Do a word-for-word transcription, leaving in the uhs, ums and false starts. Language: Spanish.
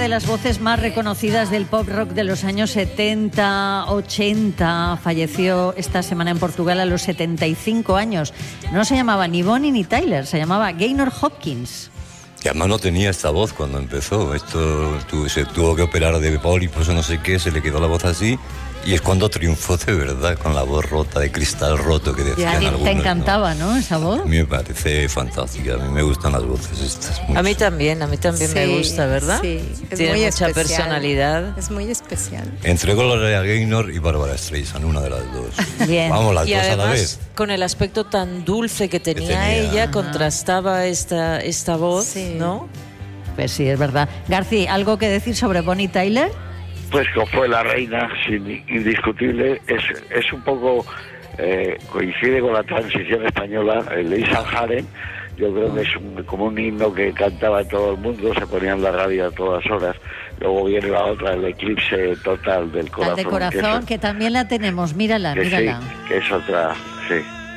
de las voces más reconocidas del pop rock de los años setenta, ochenta. Falleció esta semana en Portugal a los setenta y cinco años. No se llamaba ni Bonnie ni Tyler, se llamaba Gaynor Hopkins. Y además no tenía esta voz cuando empezó. Esto tu, se tuvo que operar de pólipos o no sé qué, se le quedó la voz así. Y es cuando triunfó de verdad, con la voz rota, de cristal roto, que decían ya, algunos. Te encantaba, ¿no? ¿no? Esa voz. A mí me parece fantástica, a mí me gustan las voces estas. Mucho. A mí también, a mí también sí, me gusta, ¿verdad? Sí, es Tiene muy mucha especial. personalidad. Es muy especial. Entre Gloria Gaynor y Barbara Streisand, una de las dos. Bien. Vamos, las y dos además, a la vez. Con el aspecto tan dulce que tenía, que tenía. ella, Ajá. contrastaba esta, esta voz, Sí. ¿no? Pues sí, es verdad. García, ¿algo que decir sobre Bonnie Tyler? Pues que fue la reina, sin, indiscutible. Es, es un poco, eh, coincide con la transición española, el Lisa Haren. Yo creo que es un, como un himno que cantaba todo el mundo, se ponía en la radio a todas horas. Luego viene la otra, el eclipse total del corazón. La de corazón, que, es, que también la tenemos, mírala, que mírala. Sí, que es otra, sí.